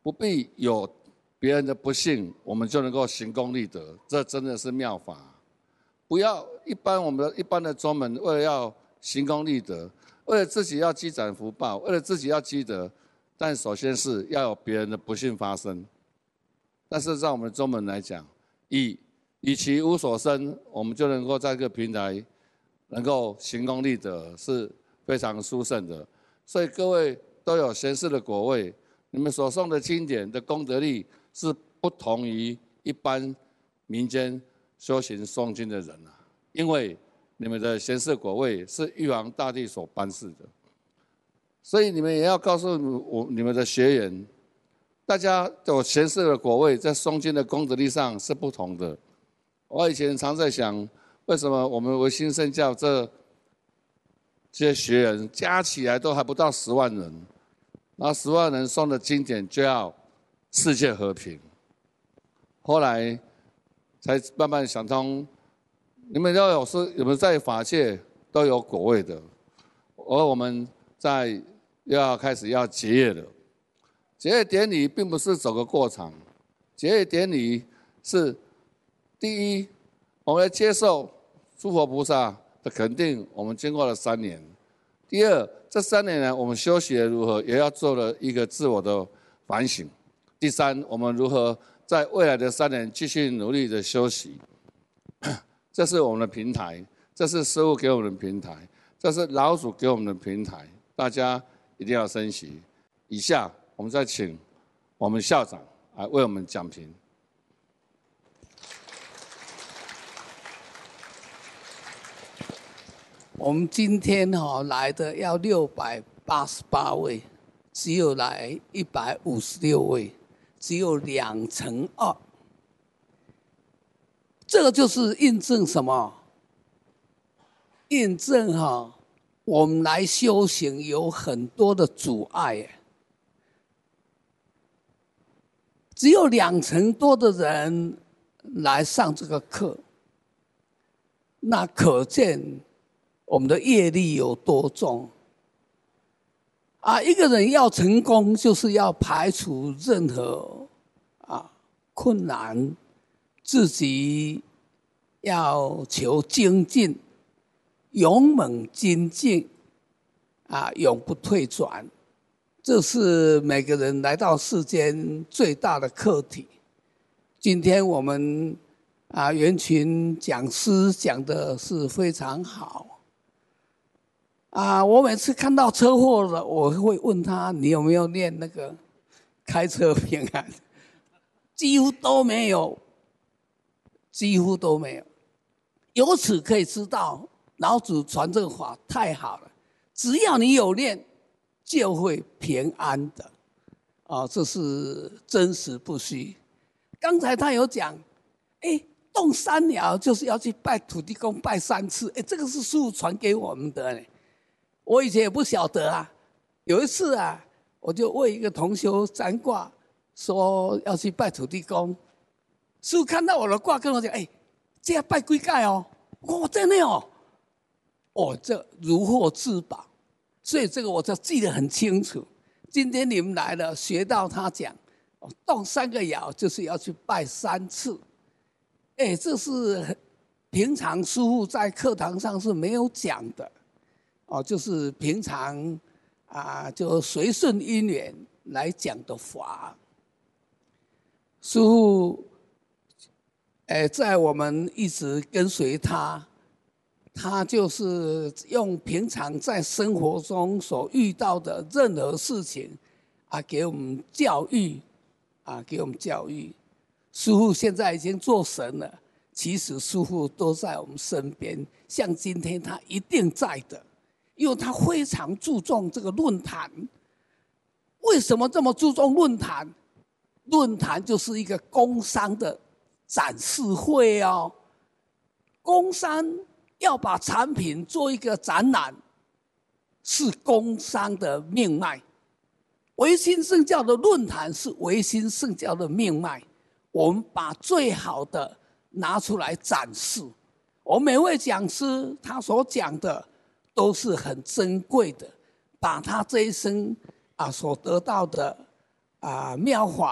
不必有别人的不幸，我们就能够行功立德，这真的是妙法。不要我们一般的宗门为了要行功立德，为了自己要积攒福报，为了自己要积德，但首先是要有别人的不幸发生。但是在我们宗门来讲，以其无所生，我们就能够在这个平台能够行功立德，是非常殊胜的。所以各位都有贤士的果位，你们所诵的经典的功德力是不同于一般民间修行诵经的人啊，因为你们的贤士果位是玉皇大帝所颁赐的，所以你们也要告诉你们的学员，大家有贤士的果位，在诵经的功德力上是不同的。我以前常在想，为什么我们维新圣教这些学员加起来都还不到10万人，然后10万人诵的经典就要世界和平。后来才慢慢想通，你们在法界都有果位的，而我们又要开始要结业了。结业典礼并不是走个过场，结业典礼是第一，我们要接受诸佛菩萨的肯定，我们经过了3年。第二，这3年来我们修习如何，也要做了一个自我的反省。第三，我们如何在未来的3年继续努力的修习。这是我们的平台，这是师父给我们的平台，这是老祖给我们的平台，大家一定要珍惜。以下我们再请我们校长来为我们讲评。 我们今天来的要688位，只有来156位，只有2%。这个就是印证什么？印证我们来修行有很多的阻碍。只有2%多的人来上这个课，那可见我们的业力有多重啊！一个人要成功，就是要排除任何困难，自己要求精进，勇猛精进永不退转。这是每个人来到世间最大的课题。今天我们袁群讲师讲的是非常好。我每次看到车祸了，我会问他你有没有念那个开车平安，几乎都没有，几乎都没有。由此可以知道老祖传这个法太好了，只要你有念就会平安的这是真实不虚。刚才他有讲动3鸟就是要去拜土地公拜3次，这个是师父传给我们的。我以前也不晓得有一次我就为一个同修占卦，说要去拜土地公。师父看到我的卦跟我讲，这要拜几盖我真的这如获至宝，所以这个我就记得很清楚。今天你们来了，学到他讲，动3个爻就是要去拜3次，这是平常师父在课堂上是没有讲的。就是平常就随顺因缘来讲的法。师父在我们一直跟随他，他就是用平常在生活中所遇到的任何事情给我们教育给我们教育。师父现在已经做神了，其实师父都在我们身边，像今天他一定在的。因为他非常注重这个论坛。为什么这么注重论坛？论坛就是一个工商的展示会工商要把产品做一个展览，是工商的命脉。维新圣教的论坛是维新圣教的命脉，我们把最好的拿出来展示。我们每位讲师他所讲的都是很珍贵的，把他这一生所得到的妙法。